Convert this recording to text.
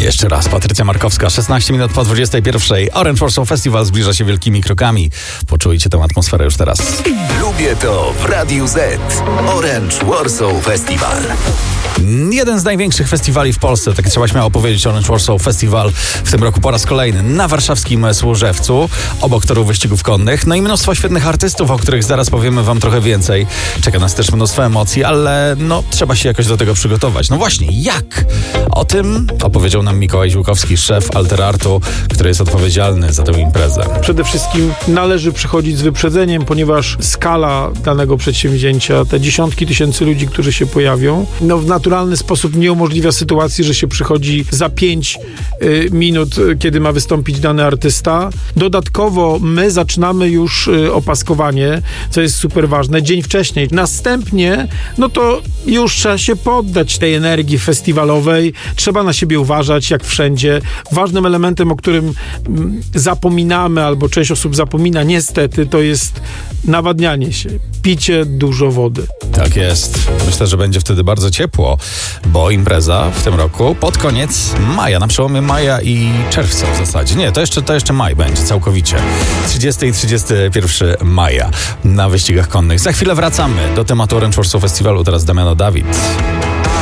Jeszcze raz, Patrycja Markowska, 16 minut po 21. Orange Warsaw Festival zbliża się wielkimi krokami. Poczujcie tę atmosferę już teraz. Lubię to w Radiu Z. Orange Warsaw Festival. Jeden z największych festiwali w Polsce, tak trzeba śmiało powiedzieć, Orange Warsaw Festival w tym roku po raz kolejny na warszawskim Służewcu, obok toru wyścigów konnych. No i mnóstwo świetnych artystów, o których zaraz powiemy wam trochę więcej. Czeka nas też mnóstwo emocji, ale trzeba się jakoś do tego przygotować. No właśnie, jak? O tym opowiedział nam Mikołaj Ziłkowski, szef Alter Artu, który jest odpowiedzialny za tę imprezę. Przede wszystkim należy przychodzić z wyprzedzeniem, ponieważ skala danego przedsięwzięcia, te dziesiątki tysięcy ludzi, którzy się pojawią, w naturalny sposób nie umożliwia sytuacji, że się przychodzi za 5 minut, kiedy ma wystąpić dany artysta. Dodatkowo my zaczynamy już opaskowanie, co jest super ważne, dzień wcześniej. Następnie, to już trzeba się poddać tej energii festiwalowej. Trzeba na siebie uważać, jak wszędzie. Ważnym elementem, o którym zapominamy, albo część osób zapomina niestety, to jest nawadnianie się. Picie dużo wody. Tak jest. Myślę, że będzie wtedy bardzo ciepło, bo impreza w tym roku pod koniec maja, na przełomie maja i czerwca w zasadzie. Nie, to jeszcze maj będzie całkowicie. 30 i 31 maja na wyścigach konnych. Za chwilę wracamy do tematu Orange Warsaw Festiwalu. Teraz Damiano David.